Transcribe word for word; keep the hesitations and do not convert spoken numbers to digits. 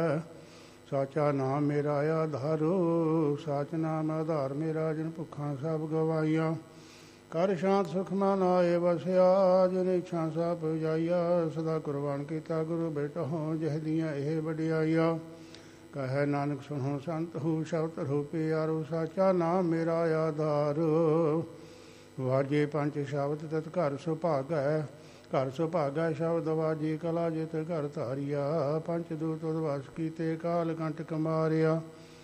ਸਾਚਾ ਨਾਮ ਮੇਰਾ ਆਧਾਰੋ, ਸਾਚ ਨਾਮ ਆਧਾਰ ਮੇਰਾ, ਜਿਨ ਭੁੱਖਾਂ ਸਭ ਗਵਾਈਆਂ। ਕਰ ਸ਼ਾਂਤ ਸੁਖ ਮਨ ਆਏ ਵਸਿਆ, ਜਿਨ ਇੱਛਾ ਸਭ ਪੁਜਾਈਆ। ਸਦਾ ਕੁਰਬਾਨ ਕੀਤਾ ਗੁਰੂ ਬੇਟਾ ਹੋ, ਜਿਹ ਦੀਆਂ ਇਹ ਵਡਿਆਈਆ। ਕਹੈ ਨਾਨਕ ਸੁਣੋ ਸੰਤ ਹੋ, ਸ਼ਬਦ ਰੋ ਪਿਆਰੋ। ਸਾਚਾ ਨਾਮ ਮੇਰਾ ਆਧਾਰ, ਵਾਜੇ ਪੰਜ ਸ਼ਬਦ ਤਤ ਘਰ ਸੁਭਾਗੈ। ਘਰ ਸੁਭਾਗੈ ਸ਼ਬਦ ਵਾਜੀ, ਕਲਾ ਜਿਤ ਘਰ ਧਾਰਿਆ। ਪੰਚ ਦੂਤ ਉਦਵਾਸ ਕੀਤੇ, ਕਾਲ ਕੰਟਕ ਮਾਰਿਆ।